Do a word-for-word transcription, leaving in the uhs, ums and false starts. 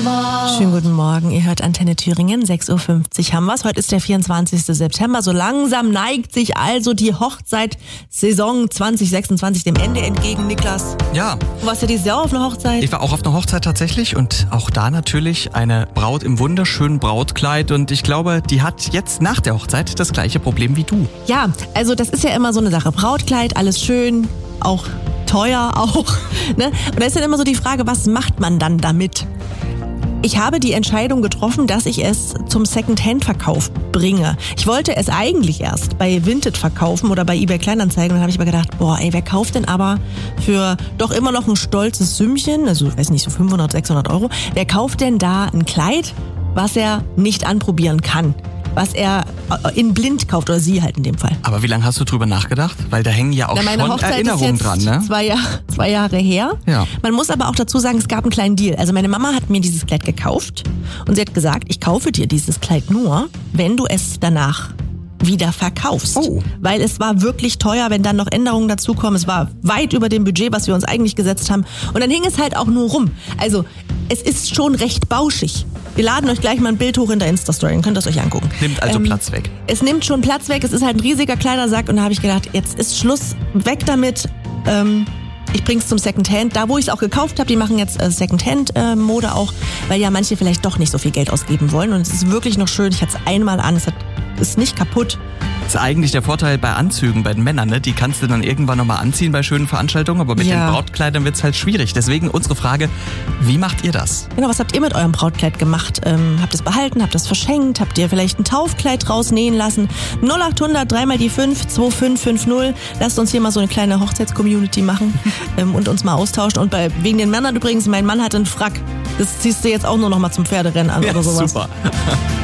Morgen. Schönen guten Morgen, ihr hört Antenne Thüringen, sechs Uhr fünfzig haben wir's. Heute ist der vierundzwanzigster September, so langsam neigt sich also die Hochzeitssaison zwanzig sechsundzwanzig dem Ende entgegen, Niklas. Ja. Du warst ja dieses Jahr auf einer Hochzeit. Ich war auch auf einer Hochzeit tatsächlich und auch da natürlich eine Braut im wunderschönen Brautkleid und ich glaube, die hat jetzt nach der Hochzeit das gleiche Problem wie du. Ja, also das ist ja immer so eine Sache. Brautkleid, alles schön, auch teuer auch. Ne? Und da ist dann immer so die Frage, was macht man dann damit? Ich habe die Entscheidung getroffen, dass ich es zum Second-Hand-Verkauf bringe. Ich wollte es eigentlich erst bei Vinted verkaufen oder bei eBay Kleinanzeigen. Und dann habe ich aber gedacht, boah, ey, wer kauft denn aber für doch immer noch ein stolzes Sümmchen, also ich weiß nicht, so fünfhundert, sechshundert Euro, wer kauft denn da ein Kleid, was er nicht anprobieren kann? Was er in blind kauft, oder sie halt in dem Fall. Aber wie lange hast du drüber nachgedacht? Weil da hängen ja auch Na, meine schon Hochzeit Erinnerungen ist jetzt dran, ne? Zwei, Jahr, zwei Jahre her. Ja. Man muss aber auch dazu sagen, es gab einen kleinen Deal. Also meine Mama hat mir dieses Kleid gekauft und sie hat gesagt, ich kaufe dir dieses Kleid nur, wenn du es danach wieder verkaufst. Oh. Weil es war wirklich teuer, wenn dann noch Änderungen dazukommen. Es war weit über dem Budget, was wir uns eigentlich gesetzt haben. Und dann hing es halt auch nur rum. Also es ist schon recht bauschig. Wir laden euch gleich mal ein Bild hoch in der Insta-Story, dann könnt ihr es euch angucken. Nimmt also ähm, Platz weg. Es nimmt schon Platz weg, es ist halt ein riesiger Kleidersack und da habe ich gedacht, jetzt ist Schluss, weg damit. Ähm, ich bring's zum Secondhand. Da, wo ich es auch gekauft habe, die machen jetzt äh, Secondhand-Mode auch, weil ja manche vielleicht doch nicht so viel Geld ausgeben wollen. Und es ist wirklich noch schön, ich hatte es einmal an, es hat, ist nicht kaputt. Das ist eigentlich der Vorteil bei Anzügen, bei den Männern, ne? Die kannst du dann irgendwann nochmal anziehen bei schönen Veranstaltungen, aber mit Ja. den Brautkleidern wird's halt schwierig. Deswegen unsere Frage, wie macht ihr das? Genau, was habt ihr mit eurem Brautkleid gemacht? Ähm, habt ihr es behalten? Habt ihr es verschenkt? Habt ihr vielleicht ein Taufkleid rausnähen lassen? null acht hundert drei mal die fünf zwei fünf fünf null. Lasst uns hier mal so eine kleine Hochzeits-Community machen ähm, und uns mal austauschen. Und bei, wegen den Männern übrigens, mein Mann hatte einen Frack. Das ziehst du jetzt auch nur noch mal zum Pferderennen an Ja, oder sowas. super.